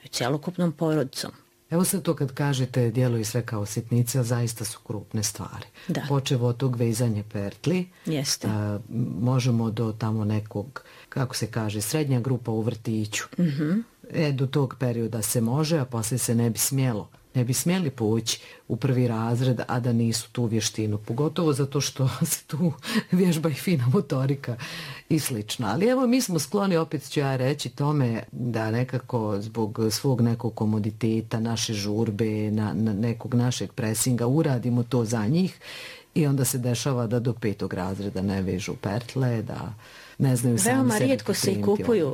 cjelokupnom porodicom. Evo sad to kad kažete djeluje sve kao sitnice, zaista su krupne stvari. Da. Počevo od tog vezanja pertli, možemo do tamo nekog, kako se kaže, srednja grupa u vrtiću. Do tog perioda se može, a poslije se ne bi smjelo. Ne bi smjeli poći u prvi razred, a da nisu tu vještinu. Pogotovo zato što se tu vježba i fina motorika i slično. Ali evo, mi smo skloni, opet ću ja reći tome, da nekako zbog svog nekog komoditeta, naše žurbe, na nekog našeg presinga uradimo to za njih i onda se dešava da do 5. razreda ne vežu pertle, da ne znaju sami veoma sebi rijetko se i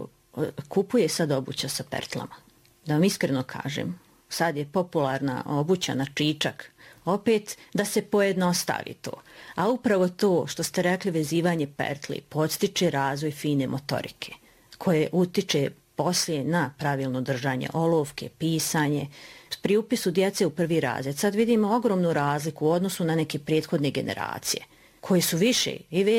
kupuje sad obuća sa pertlama. Da vam iskreno kažem, sad je popularna obuća na čičak, opet da se pojednostavi to. A upravo to što ste rekli, vezivanje pertli, podstiče razvoj fine motorike, koje utiče poslije na pravilno držanje olovke, pisanje. Pri upisu djece u prvi razred sad vidimo ogromnu razliku u odnosu na neke prethodne generacije, koji su više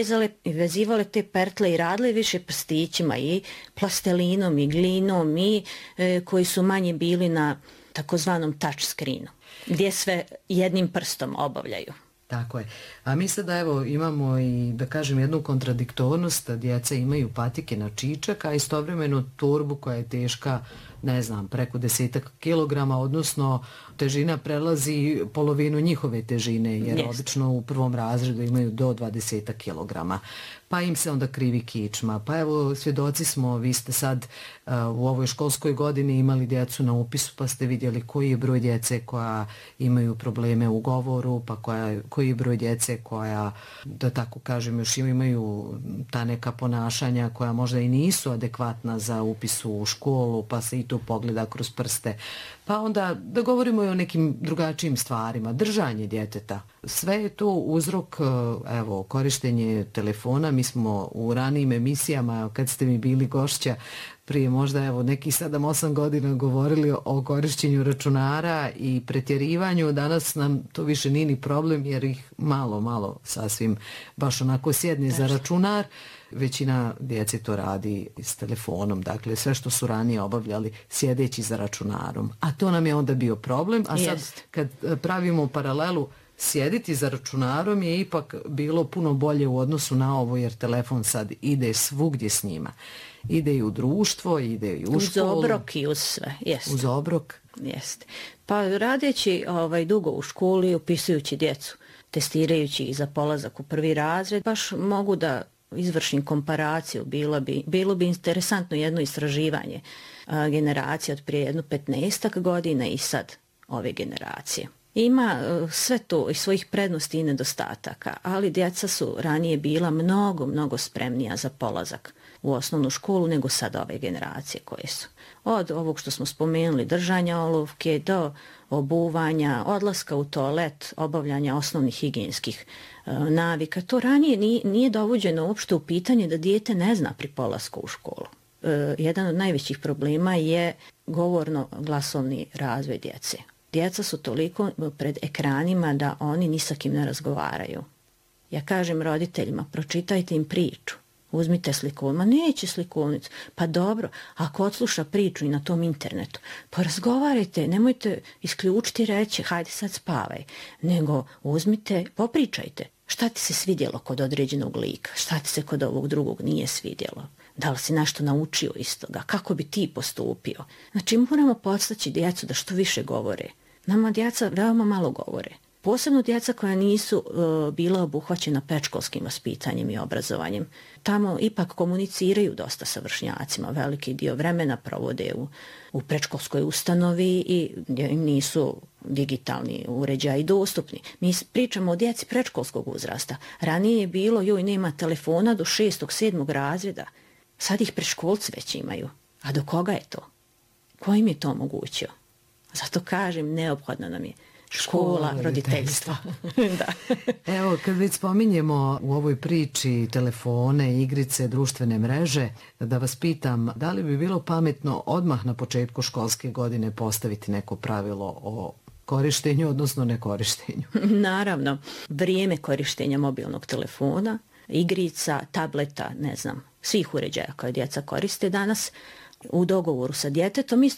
i vezivale te pertle i radile više prstićima i plastelinom i glinom i koji su manje bili na takozvanom touch screenu, gdje sve jednim prstom obavljaju. Tako je. A mi sada evo imamo i, da kažem, jednu kontradiktornost, da djeca imaju patike na čičak, a istovremeno torbu koja je teška, ne znam, preko 10 kilograma, odnosno težina prelazi polovinu njihove težine, jer obično u prvom razredu imaju do 20 kilograma. Pa im se onda krivi kičma. Pa evo, svjedoci smo, vi ste sad u ovoj školskoj godini imali djecu na upisu, pa ste vidjeli koji je broj djece koja imaju probleme u govoru, pa koji je broj djece koja, da tako kažem, još imaju ta neka ponašanja koja možda i nisu adekvatna za upis u školu, pa se i to pogleda kroz prste. Pa onda da govorimo i o nekim drugačijim stvarima. Držanje djeteta. Sve je to uzrok, evo, korištenje telefona. Mi smo u ranijim emisijama, kad ste mi bili gošća, prije možda evo nekih 7-8 godina govorili o korištenju računara i pretjerivanju. Danas nam to više nije ni problem, jer ih malo sasvim baš onako sjedni za računar. Većina djece to radi s telefonom, dakle sve što su ranije obavljali sjedeći za računarom. A to nam je onda bio problem, a sad kad pravimo paralelu, sjediti za računarom je ipak bilo puno bolje u odnosu na ovo, jer telefon sad ide svugdje s njima. Ide i u društvo, ide i u školu. Uz obrok i uz sve, jest. Uz obrok. Jeste. Pa radeći dugo u školi, upisujući djecu, testirajući ih za polazak u prvi razred, baš mogu da izvršim komparaciju. Bilo bi interesantno jedno istraživanje generacije od prije 15 godina i sad ove generacije. Ima sve to i svojih prednosti i nedostataka, ali djeca su ranije bila mnogo spremnija za polazak u osnovnu školu nego sad ove generacije koje su. Od ovog što smo spomenuli, držanja olovke, do obuvanja, odlaska u toalet, obavljanja osnovnih higijenskih navika. To ranije nije dovođeno uopšte u pitanje da dijete ne zna pri polasku u školu. Jedan od najvećih problema je govorno-glasovni razvoj djece. Djeca su toliko pred ekranima da oni ni sa kim ne razgovaraju. Ja kažem roditeljima, pročitajte im priču, uzmite slikovnicu. Ma neće slikovnicu. Pa dobro, ako odsluša priču i na tom internetu, pa razgovarajte, nemojte isključiti i reći, hajde sad spavaj, nego uzmite, popričajte. Šta ti se svidjelo kod određenog lika? Šta ti se kod ovog drugog nije svidjelo? Da li si nešto naučio iz toga? Kako bi ti postupio? Znači, moramo podstaći djecu da što više govore. Nama djeca veoma malo govore. Posebno djeca koja nisu bila obuhvaćena predškolskim vaspitanjem i obrazovanjem. Tamo ipak komuniciraju dosta sa vršnjacima. Veliki dio vremena provode u predškolskoj ustanovi i im nisu digitalni uređaji dostupni. Mi pričamo o djeci predškolskog uzrasta. Ranije je bilo, joj, nema telefona do 6. 7. razreda. Sad ih predškolci već imaju. A do koga je to? Ko im je to omogućio? Zato kažem, neophodno nam je škola roditeljstva. Da. Evo, kad već spominjemo u ovoj priči telefone, igrice, društvene mreže, da vas pitam, da li bi bilo pametno odmah na početku školske godine postaviti neko pravilo o korištenju, odnosno nekorištenju? Naravno, vrijeme korištenja mobilnog telefona, igrica, tableta, ne znam, svih uređaja koje djeca koriste danas, u dogovoru sa djetetom, isto